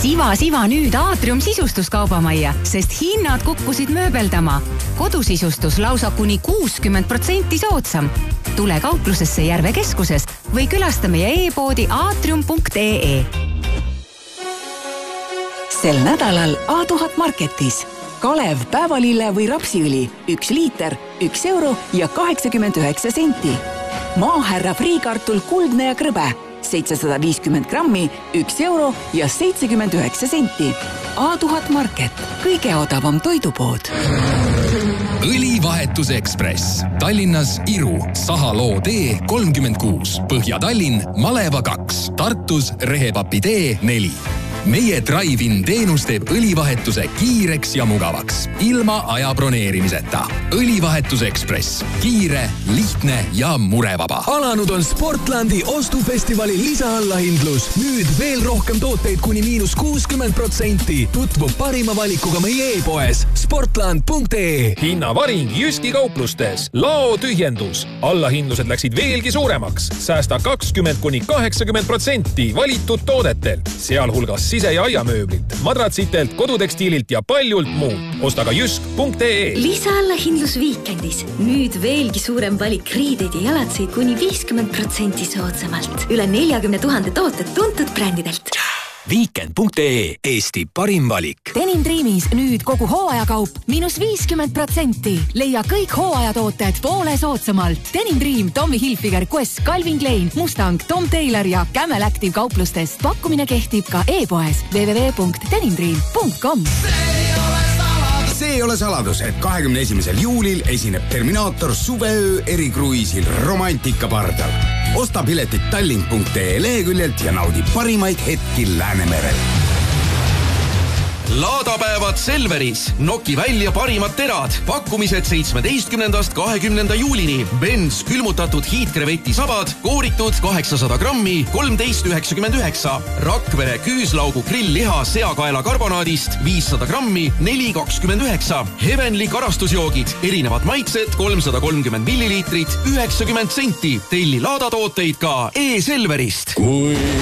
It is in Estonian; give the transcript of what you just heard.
Siva nüüd Aatrium sisustuskaubamajja, sest hinnad kukkusid mööbeldama. Kodusisustus lausa kuni 60% soodsam. Tule kauplusesse Järve keskuses või külasta meie e-poodi aatrium.ee. Sel nädalal A1000 Marketis. Kalev, päevalille või rapsiõli 1 liiter, 1 euro ja 89 senti. Maaherra friikartul kuldne ja krõbe 750 grammi, 1 euro ja 79 senti. A1000 Market, kõige odavam toidupood. Õlivahetuse Ekspress. Tallinnas Iru, Sahaloo tee 36, Põhja-Tallinn, Maleva 2, Tartus Rehepapi tee 4. Meie Drive-in teenus teeb õlivahetuse kiireks ja mugavaks, ilma aja broneerimiseta. Õlivahetuse Ekspress. Kiire, lihtne ja murevaba. Alanud on Sportlandi ostufestivali lisaallahindlus. Nüüd veel rohkem tooteid kuni -60%. Tutvu parima valikuga meie e-poes sportland.ee. Hinnavaring Jyski kauplustes. Lao tühjendus. Allahindlused läksid veelgi suuremaks. Säästa 20–80% valitud toodetel. Sealhulgas sise- ja aiamööblilt, madratsitelt, kodutekstiililt ja paljult muud. Osta ka jysk.ee. Lisaallahindlus Viikendis. Nüüd veelgi suurem valik riideid ja jalatseid kuni 50% soodsamalt. Üle 40 000 tooted tuntud brändidelt. Viikend.ee, Eesti parim valik. Denim Dreamis nüüd kogu hooajakaup -50%. Leia kõik hooajatooted poole soodsamalt. Denim Dream, Tommy Hilfiger, Quest, Calvin Klein, Mustang, Tom Taylor ja Camel Active kauplustest. Pakkumine kehtib ka e-poes www.denimdream.com. See ei ole saladus, et 21. juulil esineb Terminaator suveöö erikruiisil Romantika pardal. Osta piletid tallink.ee leheküljelt ja naudi parimaid hetki Läänemerel. Laadapäevad Selveris. Noki välja parimad terad. Pakkumised 17.–20. juulini. Benz külmutatud hiidkreveti sabad, kooritud 800 grammi, 13,99. Rakvere küüslaugu grillliha seakaela karbonaadist 500 grammi, 4,29. Heavenly karastusjoogid, erinevad maitsed 330 milliliitrit, 90 senti. Telli laadatooteid ka e-Selverist.